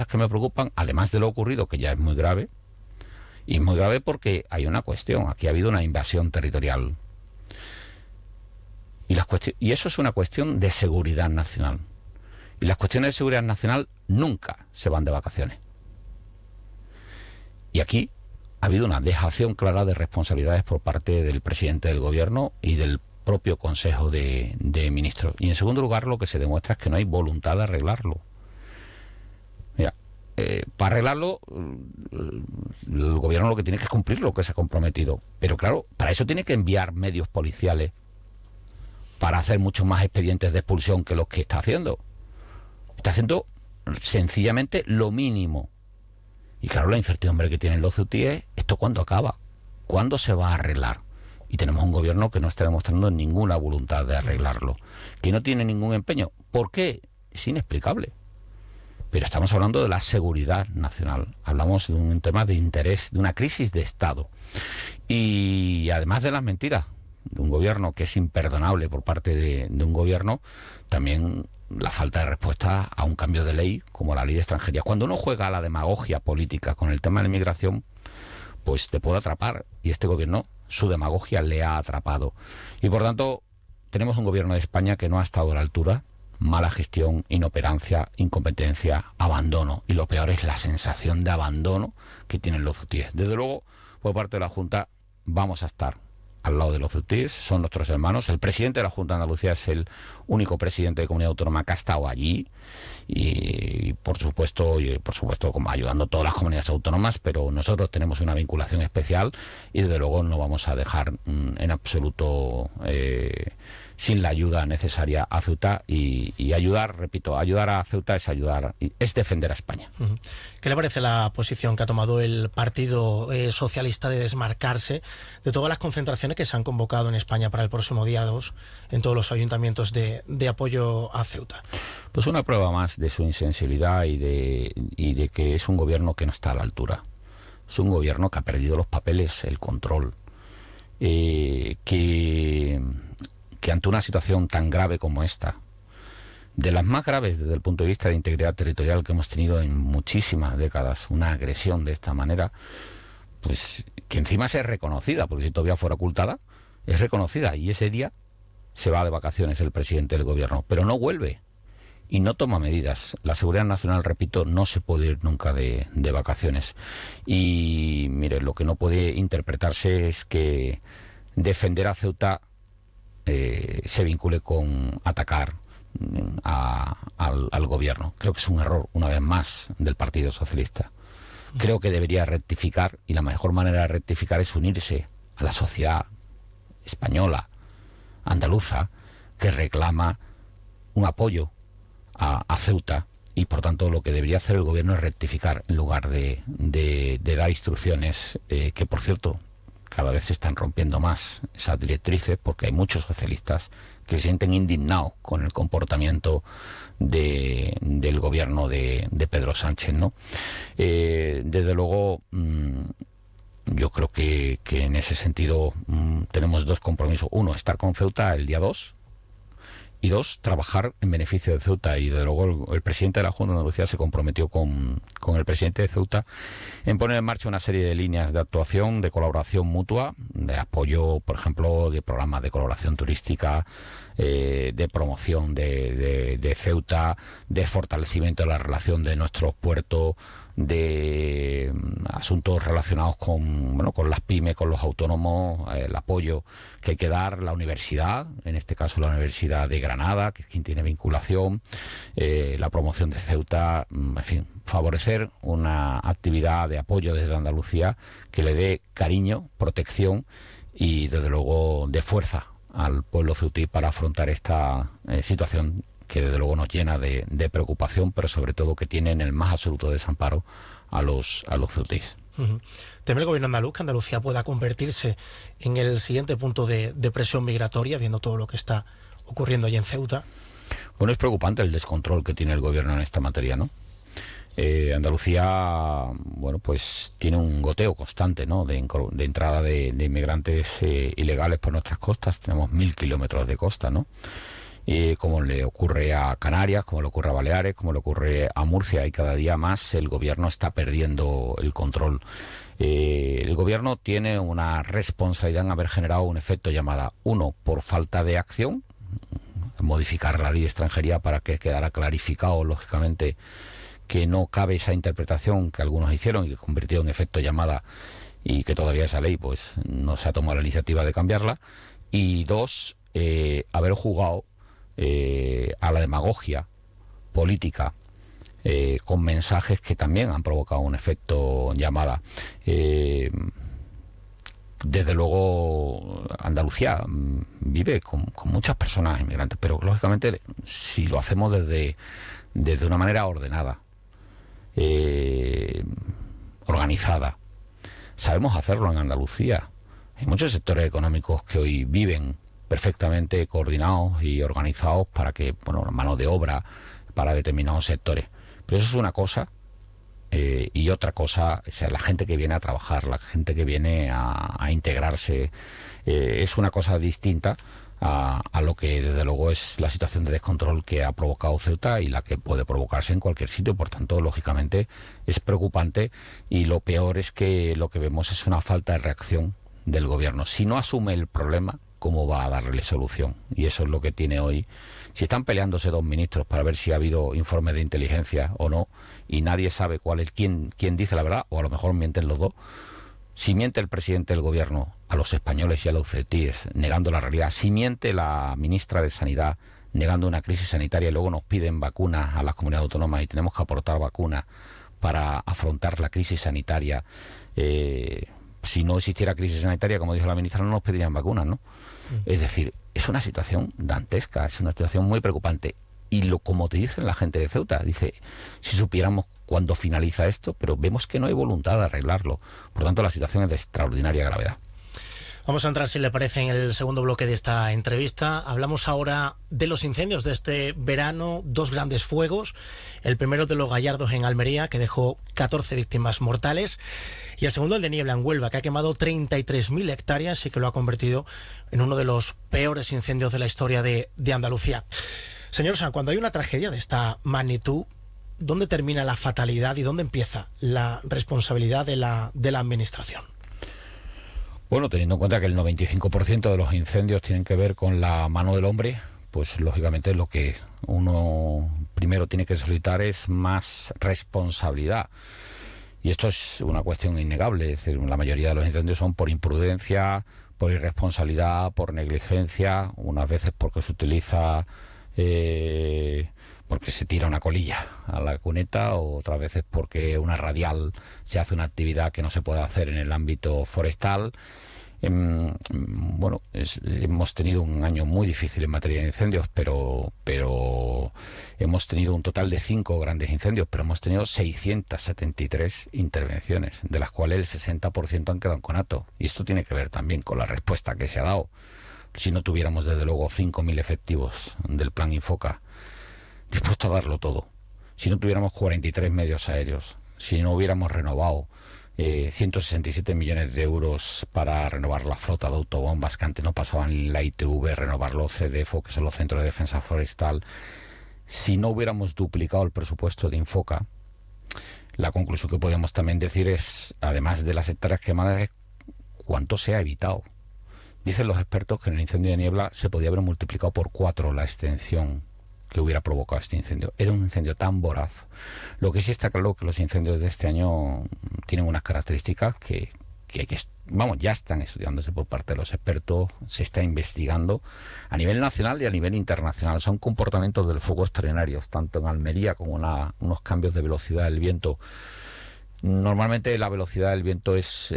que me preocupan, además de lo ocurrido, que ya es muy grave, y muy grave porque hay una cuestión, aquí ha habido una invasión territorial. Y eso es una cuestión de seguridad nacional. Y las cuestiones de seguridad nacional nunca se van de vacaciones. Y aquí ha habido una dejación clara de responsabilidades por parte del presidente del gobierno y del propio Consejo de Ministros. Y en segundo lugar, lo que se demuestra es que no hay voluntad de arreglarlo. Mira, para arreglarlo, el gobierno lo que tiene que es cumplir lo que se ha comprometido. Pero claro, para eso tiene que enviar medios policiales para hacer muchos más expedientes de expulsión que los que está haciendo. Está haciendo sencillamente lo mínimo. Y claro, la incertidumbre que tienen los ceutí, ¿esto cuándo acaba? ¿Cuándo se va a arreglar? Y tenemos un gobierno que no está demostrando ninguna voluntad de arreglarlo, que no tiene ningún empeño. ¿Por qué? Es inexplicable. Pero estamos hablando de la seguridad nacional. Hablamos de un tema de interés, de una crisis de Estado. Y además de las mentiras de un gobierno que es imperdonable por parte de un gobierno, también la falta de respuesta a un cambio de ley como la ley de extranjería. Cuando uno juega a la demagogia política con el tema de la inmigración, pues te puede atrapar, y este gobierno, su demagogia le ha atrapado. Y por tanto, tenemos un gobierno de España que no ha estado a la altura. Mala gestión, inoperancia, incompetencia, abandono. Y lo peor es la sensación de abandono que tienen los ceutíes. Desde luego, por parte de la Junta, vamos a estar al lado de los ceutíes, son nuestros hermanos. El presidente de la Junta de Andalucía es el único presidente de comunidad autónoma que ha estado allí y por supuesto como ayudando a todas las comunidades autónomas, pero nosotros tenemos una vinculación especial y desde luego no vamos a dejar en absoluto sin la ayuda necesaria a Ceuta y ayudar, repito, ayudar a Ceuta es defender a España. ¿Qué le parece la posición que ha tomado el Partido Socialista de desmarcarse de todas las concentraciones que se han convocado en España para el próximo día 2 en todos los ayuntamientos de apoyo a Ceuta? Pues una prueba más de su insensibilidad y de que es un gobierno que no está a la altura. Es un gobierno que ha perdido los papeles, el control, que ante una situación tan grave como esta, de las más graves desde el punto de vista de integridad territorial que hemos tenido en muchísimas décadas, una agresión de esta manera, pues que encima es reconocida, porque si todavía fuera ocultada, es reconocida, y ese día se va de vacaciones el presidente del gobierno, pero no vuelve y no toma medidas. La seguridad nacional, repito, no se puede ir nunca de vacaciones. Y mire, lo que no puede interpretarse es que defender a Ceuta se vincule con atacar al gobierno. Creo que es un error, una vez más, del Partido Socialista. Creo que debería rectificar, y la mejor manera de rectificar es unirse a la sociedad española, andaluza, que reclama un apoyo a Ceuta, y por tanto lo que debería hacer el gobierno es rectificar en lugar de dar instrucciones que, por cierto, cada vez se están rompiendo más esas directrices, porque hay muchos socialistas que se sienten indignados con el comportamiento del gobierno de Pedro Sánchez, ¿no? Desde luego, yo creo que en ese sentido tenemos dos compromisos. Uno, estar con Ceuta el día 2, y dos, trabajar en beneficio de Ceuta. Y desde luego el presidente de la Junta de Andalucía se comprometió con el presidente de Ceuta en poner en marcha una serie de líneas de actuación, de colaboración mutua, de apoyo, por ejemplo, de programas de colaboración turística, de promoción de Ceuta, de fortalecimiento de la relación de nuestros puertos, de asuntos relacionados con las pymes, con los autónomos, el apoyo que hay que dar, la universidad, en este caso la Universidad de Granada, que es quien tiene vinculación, la promoción de Ceuta, en fin, favorecer una actividad de apoyo desde Andalucía que le dé cariño, protección y desde luego de fuerza al pueblo ceutí para afrontar esta situación que desde luego nos llena de preocupación, pero sobre todo que tiene en el más absoluto desamparo a los ceutíes. ¿Teme el gobierno andaluz que Andalucía pueda convertirse en el siguiente punto de presión migratoria, viendo todo lo que está ocurriendo allí en Ceuta? Bueno, es preocupante el descontrol que tiene el gobierno en esta materia, ¿no? Andalucía, bueno, pues tiene un goteo constante, ¿no?, de entrada de inmigrantes ilegales por nuestras costas. Tenemos 1000 kilómetros de costa, ¿no? como le ocurre a Canarias, como le ocurre a Baleares, como le ocurre a Murcia, y cada día más el gobierno está perdiendo el control. El gobierno tiene una responsabilidad en haber generado un efecto llamada, uno, por falta de acción, modificar la ley de extranjería para que quedara clarificado, lógicamente, que no cabe esa interpretación que algunos hicieron y que convirtió en efecto llamada, y que todavía esa ley pues no se ha tomado la iniciativa de cambiarla. Y dos, haber jugado a la demagogia política con mensajes que también han provocado un efecto llamada. Desde luego Andalucía vive con muchas personas inmigrantes, pero lógicamente si lo hacemos desde una manera ordenada, organizada, sabemos hacerlo en Andalucía. Hay muchos sectores económicos que hoy viven perfectamente coordinados y organizados para que, bueno, mano de obra para determinados sectores. Pero eso es una cosa, y otra cosa, o sea, la gente que viene a trabajar, la gente que viene a integrarse, es una cosa distinta a lo que desde luego es la situación de descontrol que ha provocado Ceuta y la que puede provocarse en cualquier sitio. Por tanto, lógicamente es preocupante, y lo peor es que lo que vemos es una falta de reacción del gobierno. Si no asume el problema, ¿cómo va a darle solución? Y eso es lo que tiene hoy. Si están peleándose dos ministros para ver si ha habido informes de inteligencia o no, y nadie sabe quién dice la verdad, o a lo mejor mienten los dos. Si miente el presidente del gobierno a los españoles y a los cetíes negando la realidad, si miente la ministra de Sanidad negando una crisis sanitaria, y luego nos piden vacunas a las comunidades autónomas y tenemos que aportar vacunas para afrontar la crisis sanitaria, si no existiera crisis sanitaria, como dijo la ministra, no nos pedirían vacunas, ¿no? Es decir, es una situación dantesca, es una situación muy preocupante. Y como te dicen la gente de Ceuta, dice, si supiéramos cuándo finaliza esto, pero vemos que no hay voluntad de arreglarlo. Por tanto, la situación es de extraordinaria gravedad. Vamos a entrar, si le parece, en el segundo bloque de esta entrevista. Hablamos ahora de los incendios de este verano, dos grandes fuegos. El primero de Los Gallardos en Almería, que dejó 14 víctimas mortales. Y el segundo, el de Niebla en Huelva, que ha quemado 33.000 hectáreas y que lo ha convertido en uno de los peores incendios de la historia de Andalucía. Señor Sanz, cuando hay una tragedia de esta magnitud, ¿dónde termina la fatalidad y dónde empieza la responsabilidad de la administración? Bueno, teniendo en cuenta que el 95% de los incendios tienen que ver con la mano del hombre, pues lógicamente lo que uno primero tiene que solicitar es más responsabilidad. Y esto es una cuestión innegable, es decir, la mayoría de los incendios son por imprudencia, por irresponsabilidad, por negligencia, unas veces porque se utiliza, porque se tira una colilla a la cuneta, o otras veces porque una radial se hace una actividad que no se puede hacer en el ámbito forestal. Bueno, hemos tenido un año muy difícil en materia de incendios, pero hemos tenido un total de 5 grandes incendios, pero hemos tenido 673 intervenciones, de las cuales el 60% han quedado en conato. Y esto tiene que ver también con la respuesta que se ha dado. Si no tuviéramos, desde luego, 5.000 efectivos del Plan Infoca dispuestos a darlo todo, si no tuviéramos 43 medios aéreos, si no hubiéramos renovado 167 millones de euros para renovar la flota de autobombas que antes no pasaban en la ITV, renovar los CDFO, que son los Centros de Defensa Forestal, si no hubiéramos duplicado el presupuesto de Infoca, la conclusión que podemos también decir es, además de las hectáreas quemadas, es cuánto se ha evitado. Dicen los expertos que en el incendio de Niebla se podía haber multiplicado por 4 la extensión que hubiera provocado este incendio. Era un incendio tan voraz. Lo que sí está claro que los incendios de este año tienen unas características que ya están estudiándose por parte de los expertos, se está investigando a nivel nacional y a nivel internacional. Son comportamientos del fuego extraordinarios, tanto en Almería como unos cambios de velocidad del viento. Normalmente la velocidad del viento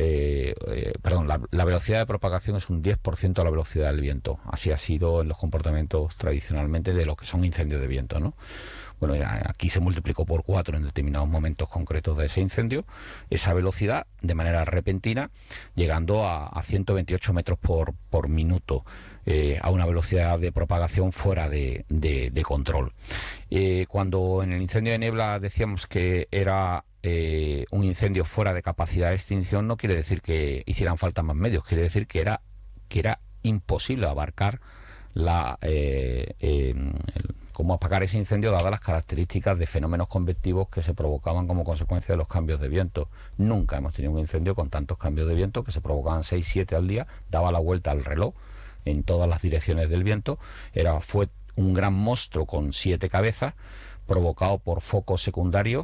la velocidad de propagación es un 10% de la velocidad del viento. Así ha sido en los comportamientos tradicionalmente de lo que son incendios de viento, ¿no? Bueno, aquí se multiplicó por 4 en determinados momentos concretos de ese incendio, esa velocidad de manera repentina, llegando a 128 metros por minuto, a una velocidad de propagación fuera de control. Cuando en el incendio de Niebla decíamos que era un incendio fuera de capacidad de extinción, no quiere decir que hicieran falta más medios, quiere decir que era imposible abarcar cómo apagar ese incendio dadas las características de fenómenos convectivos que se provocaban como consecuencia de los cambios de viento. Nunca hemos tenido un incendio con tantos cambios de viento, que se provocaban 6, 7 al día, daba la vuelta al reloj en todas las direcciones del viento. Fue un gran monstruo con 7 cabezas, provocado por focos secundarios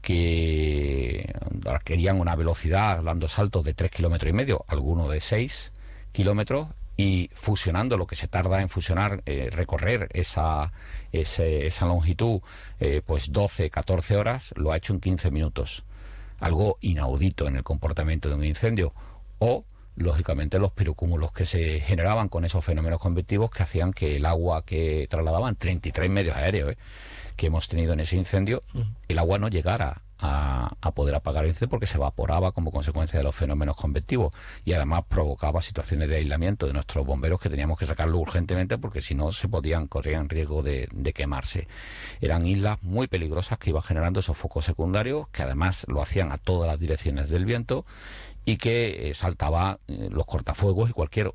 que adquirían una velocidad dando saltos de 3,5 kilómetros, algunos de 6 kilómetros, y fusionando lo que se tarda en fusionar, recorrer esa longitud, pues 12, 14 horas, lo ha hecho en 15 minutos. Algo inaudito en el comportamiento de un incendio. O, lógicamente, los pirocúmulos que se generaban con esos fenómenos convectivos que hacían que el agua que trasladaban, 33 medios aéreos que hemos tenido en ese incendio, el agua no llegara a poder apagar el incendio porque se evaporaba como consecuencia de los fenómenos convectivos, y además provocaba situaciones de aislamiento de nuestros bomberos que teníamos que sacarlo urgentemente porque si no corrían riesgo de quemarse. Eran islas muy peligrosas que iban generando esos focos secundarios, que además lo hacían a todas las direcciones del viento, y que saltaba los cortafuegos, y cualquier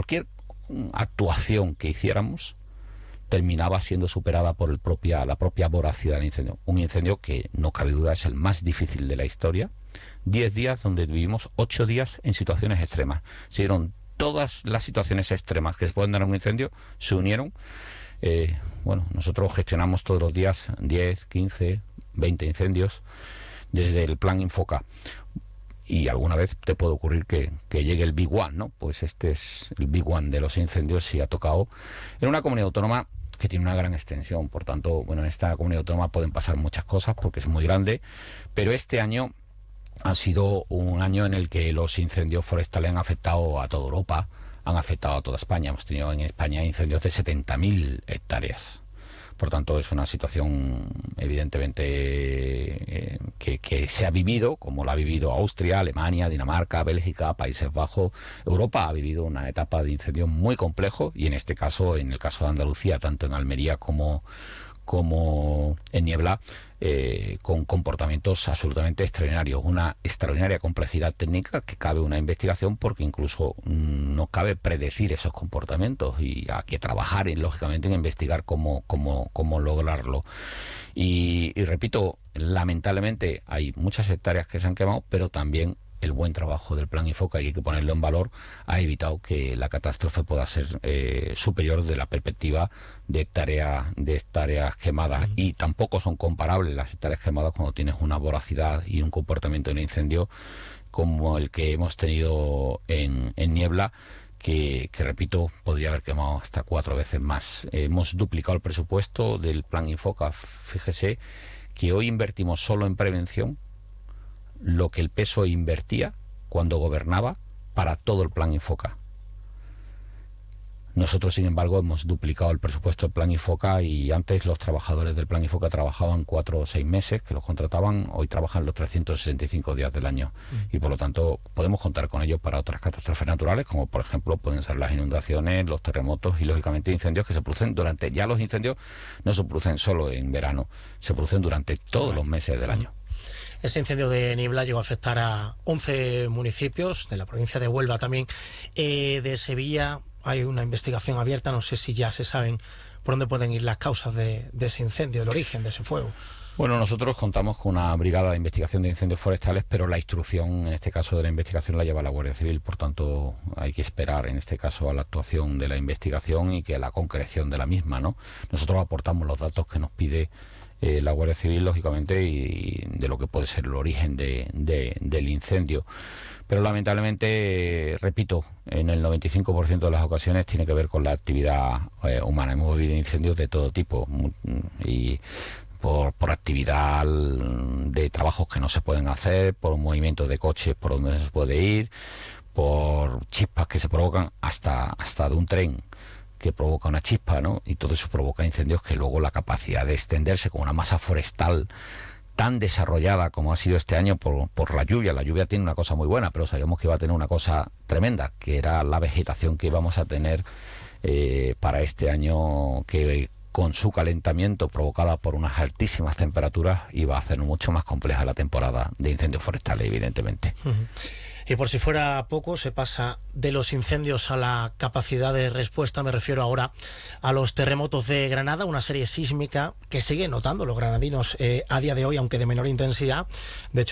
actuación que hiciéramos terminaba siendo superada por la propia voracidad del incendio. Un incendio que, no cabe duda, es el más difícil de la historia. 10 días donde vivimos 8 días en situaciones extremas. Se dieron todas las situaciones extremas que se pueden dar en un incendio, se unieron. Nosotros gestionamos todos los días 10, 15, 20 incendios desde el plan Infoca. Y alguna vez te puede ocurrir que llegue el Big One, ¿no? Pues este es el Big One de los incendios, y ha tocado en una comunidad autónoma que tiene una gran extensión. Por tanto, en esta comunidad autónoma pueden pasar muchas cosas porque es muy grande, pero este año ha sido un año en el que los incendios forestales han afectado a toda Europa, han afectado a toda España. Hemos tenido en España incendios de 70.000 hectáreas. Por tanto, es una situación evidentemente que se ha vivido, como la ha vivido Austria, Alemania, Dinamarca, Bélgica, Países Bajos. Europa ha vivido una etapa de incendio muy complejo, y en este caso, en el caso de Andalucía, tanto en Almería como en Niebla, con comportamientos absolutamente extraordinarios, una extraordinaria complejidad técnica que cabe una investigación, porque incluso no cabe predecir esos comportamientos, y hay que trabajar lógicamente en investigar cómo lograrlo. Y repito, lamentablemente hay muchas hectáreas que se han quemado, pero también el buen trabajo del plan Infoca, y hay que ponerlo en valor, ha evitado que la catástrofe pueda ser superior de la perspectiva de hectáreas quemadas. Y tampoco son comparables las hectáreas quemadas cuando tienes una voracidad y un comportamiento de un incendio como el que hemos tenido en Niebla, que repito, podría haber quemado hasta 4 veces más. Hemos duplicado el presupuesto del plan Infoca. Fíjese que hoy invertimos solo en prevención lo que el PSOE invertía cuando gobernaba para todo el plan Infoca. Nosotros, sin embargo, hemos duplicado el presupuesto del plan Infoca, y antes los trabajadores del plan Infoca trabajaban 4 o 6 meses, que los contrataban, hoy trabajan los 365 días del año. Y por lo tanto podemos contar con ellos para otras catástrofes naturales, como por ejemplo pueden ser las inundaciones, los terremotos y lógicamente incendios que se producen ya los incendios no se producen solo en verano, se producen durante todos los meses del año. Ese incendio de Niebla llegó a afectar a 11 municipios de la provincia de Huelva también. De Sevilla hay una investigación abierta, no sé si ya se saben por dónde pueden ir las causas de ese incendio, el origen de ese fuego. Bueno, nosotros contamos con una brigada de investigación de incendios forestales, pero la instrucción, en este caso de la investigación, la lleva la Guardia Civil. Por tanto, hay que esperar, en este caso, a la actuación de la investigación y que a la concreción de la misma, ¿no? Nosotros aportamos los datos que nos pide la Guardia Civil, lógicamente, y de lo que puede ser el origen del incendio. Pero lamentablemente, repito, en el 95% de las ocasiones tiene que ver con la actividad humana. Hemos vivido incendios de todo tipo, y por actividad de trabajos que no se pueden hacer, por movimientos de coches por donde no se puede ir, por chispas que se provocan, hasta de un tren que provoca una chispa, ¿no? Y todo eso provoca incendios que luego la capacidad de extenderse con una masa forestal tan desarrollada como ha sido este año por la lluvia. La lluvia tiene una cosa muy buena, pero sabíamos que iba a tener una cosa tremenda, que era la vegetación que íbamos a tener para este año, que con su calentamiento provocada por unas altísimas temperaturas iba a hacer mucho más compleja la temporada de incendios forestales, evidentemente. Y por si fuera poco, se pasa de los incendios a la capacidad de respuesta. Me refiero ahora a los terremotos de Granada, una serie sísmica que siguen notando los granadinos a día de hoy, aunque de menor intensidad. De hecho,